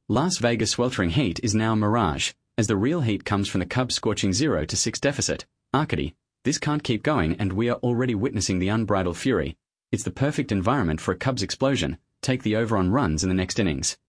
Las Vegas' sweltering heat is now a mirage, as the real heat comes from the Cubs' scorching 0-6 deficit. Arcady, this can't keep going and we are already witnessing the unbridled fury. It's the perfect environment for a Cubs explosion. Take the over on runs in the next innings.